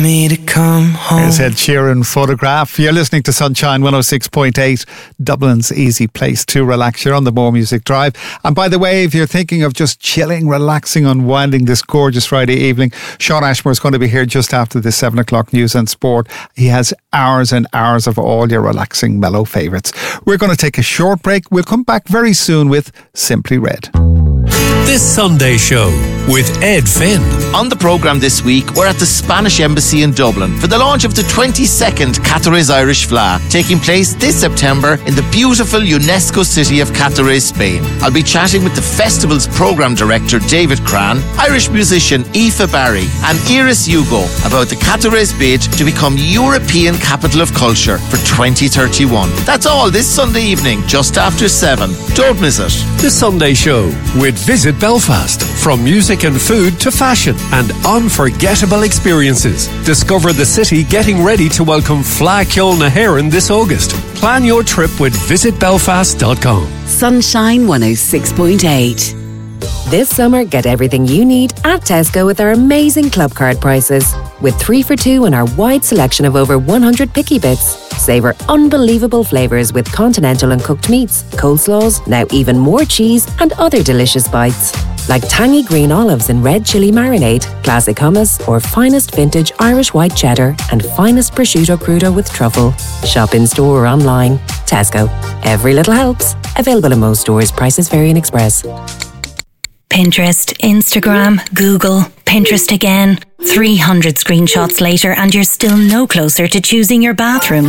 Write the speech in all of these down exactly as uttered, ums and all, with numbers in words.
me to come home. There's Ed Sheeran, Photograph. You're listening to Sunshine one oh six point eight, Dublin's easy place to relax. You're on the More Music Drive. And by the way, if you're thinking of just chilling, relaxing, unwinding this gorgeous Friday evening, Sean Ashmore is going to be here just after the seven o'clock news and sport. He has hours and hours of all your relaxing, mellow favourites. We're going to take a short break. We'll come back very soon with Simply Red. This Sunday Show with Ed Finn. On the programme this week, we're at the Spanish Embassy in Dublin for the launch of the twenty-second Catarés Irish Fleadh, taking place this September in the beautiful UNESCO city of Catarés, Spain. I'll be chatting with the festival's programme director, David Cran, Irish musician Aoife Barry and Iris Hugo about the Catarés bid to become European Capital of Culture for twenty thirty-one. That's all this Sunday evening, just after seven. Don't miss it. The Sunday Show with Visit Belfast. From music and food to fashion and unforgettable experiences. Discover the city getting ready to welcome Fleadh Cheoil na hÉireann this August. Plan your trip with visit belfast dot com. Sunshine one oh six point eight. This summer, get everything you need at Tesco with our amazing club card prices. With three for two and our wide selection of over one hundred picky bits. Savour unbelievable flavours with continental and cooked meats, coleslaws, now even more cheese and other delicious bites. Like tangy green olives in red chilli marinade, classic hummus, or finest vintage Irish white cheddar and finest prosciutto crudo with truffle. Shop in store or online. Tesco. Every little helps. Available in most stores. Prices vary in Express. Pinterest, Instagram, Google, Pinterest again. three hundred screenshots later and you're still no closer to choosing your bathroom.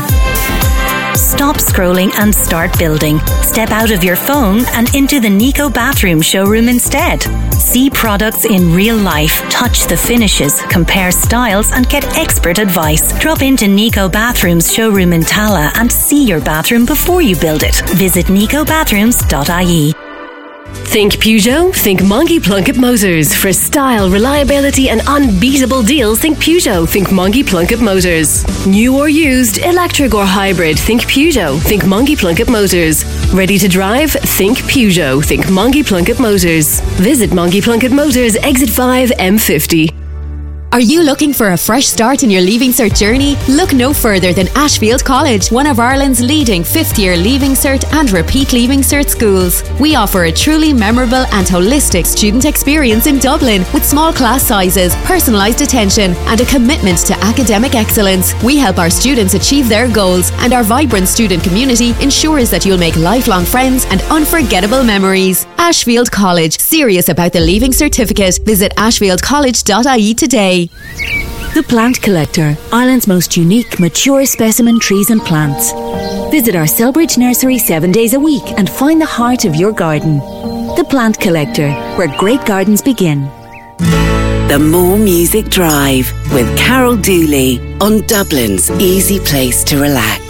Stop scrolling and start building. Step out of your phone and into the Nico Bathroom showroom instead. See products in real life, touch the finishes, compare styles and get expert advice. Drop into Nico Bathroom's showroom in Tala and see your bathroom before you build it. Visit nico bathrooms dot I E. Think Peugeot? Think Mongie Plunkett Motors. For style, reliability and unbeatable deals, think Peugeot. Think Mongie Plunkett Motors. New or used, electric or hybrid, think Peugeot. Think Mongie Plunkett Motors. Ready to drive? Think Peugeot. Think Mongie Plunkett Motors. Visit Mongie Plunkett Motors, Exit five, M fifty. Are you looking for a fresh start in your Leaving Cert journey? Look no further than Ashfield College, one of Ireland's leading fifth-year Leaving Cert and repeat Leaving Cert schools. We offer a truly memorable and holistic student experience in Dublin with small class sizes, personalised attention and a commitment to academic excellence. We help our students achieve their goals and our vibrant student community ensures that you'll make lifelong friends and unforgettable memories. Ashfield College, serious about the Leaving Certificate. Visit ashfield college dot I E today. The Plant Collector, Ireland's most unique, mature specimen trees and plants. Visit our Selbridge nursery seven days a week and find the heart of your garden. The Plant Collector, where great gardens begin. The More Music Drive with Carol Dooley on Dublin's easy place to relax.